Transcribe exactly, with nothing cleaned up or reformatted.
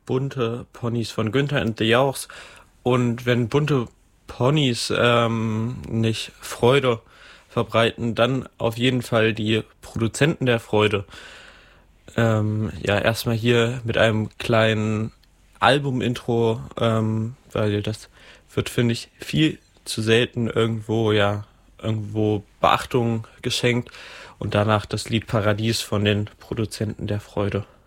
Bunte Ponys von Günther and the Jauchs. Und wenn bunte Ponys ähm, nicht Freude verbreiten, dann auf jeden Fall die Produzenten der Freude. Ähm, ja, erstmal hier mit einem kleinen Album-Intro, ähm, weil das wird, finde ich, viel zu selten irgendwo, ja, irgendwo Beachtung geschenkt. Und danach das Lied Paradies von den Produzenten der Freude.